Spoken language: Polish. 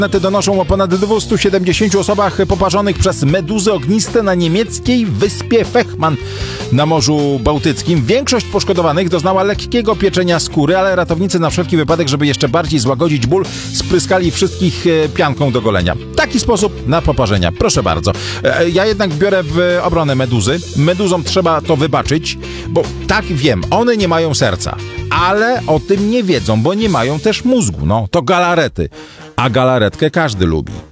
Nety donoszą o ponad 270 osobach poparzonych przez meduzy ogniste na niemieckiej wyspie Fehmarn na Morzu Bałtyckim. Większość poszkodowanych doznała lekkiego pieczenia skóry, ale ratownicy na wszelki wypadek, żeby jeszcze bardziej złagodzić ból, spryskali wszystkich pianką do golenia. Taki sposób na poparzenia. Proszę bardzo. Ja jednak biorę w obronę meduzy. Meduzom trzeba to wybaczyć, bo tak wiem, one nie mają serca. Ale o tym nie wiedzą, bo nie mają też mózgu. No, to galarety. A galaretkę każdy lubi.